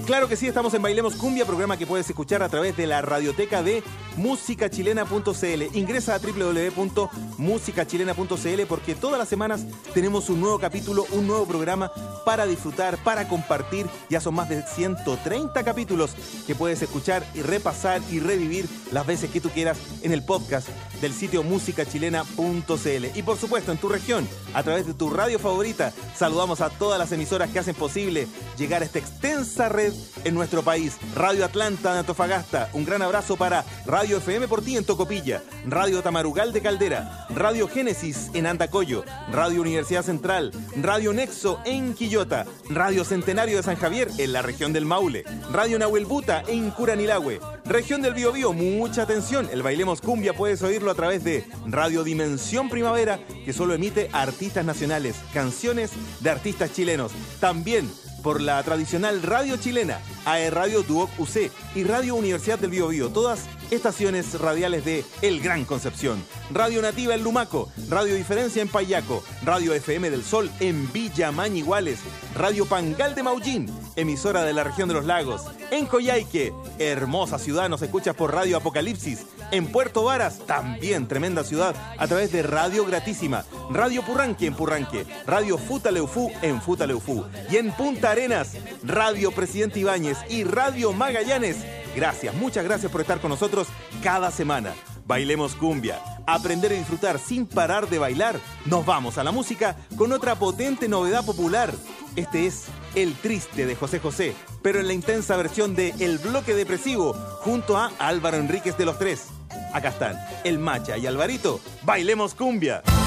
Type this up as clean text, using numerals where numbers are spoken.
Claro que sí, estamos en Bailemos Cumbia, programa que puedes escuchar a través de la radioteca de musicachilena.cl. Ingresa a www.musicachilena.cl porque todas las semanas tenemos un nuevo capítulo, un nuevo programa para disfrutar, para compartir. Ya son más de 130 capítulos que puedes escuchar y repasar y revivir las veces que tú quieras en el podcast del sitio musicachilena.cl. Y por supuesto en tu región, a través de tu radio favorita, saludamos a todas las emisoras que hacen posible llegar a esta extensa red en nuestro país. Radio Atlanta de Antofagasta, un gran abrazo para Radio FM por ti en Tocopilla, Radio Tamarugal de Caldera, Radio Génesis en Andacollo, Radio Universidad Central, Radio Nexo en Quillota, Radio Centenario de San Javier en la región del Maule, Radio Nahuelbuta en Curanilahue, región del Biobío. Mucha atención, el Bailemos Cumbia puedes oírlo a través de Radio Dimensión Primavera, que solo emite artistas nacionales, canciones de artistas chilenos. También por la tradicional radio chilena, AE Radio Duoc UC y Radio Universidad del Biobío, todas estaciones radiales de El Gran Concepción. Radio Nativa en Lumaco, Radio Diferencia en Payaco, Radio FM del Sol en Villa Mañiguales, Radio Pangal de Maullín, emisora de la región de los lagos. En Coyhaique, hermosa ciudad, nos escuchas por Radio Apocalipsis. En Puerto Varas, también tremenda ciudad, a través de Radio Gratísima, Radio Purranque en Purranque, Radio Futaleufú en Futaleufú. Y en Punta Arenas, Radio Presidente Ibáñez y Radio Magallanes. Gracias, muchas gracias por estar con nosotros cada semana. Bailemos Cumbia, aprender y disfrutar sin parar de bailar. Nos vamos a la música con otra potente novedad popular. Este es El Triste de José José, pero en la intensa versión de El Bloque Depresivo, junto a Álvaro Enríquez de los Tres. Acá están El Macha y Alvarito. Bailemos Cumbia.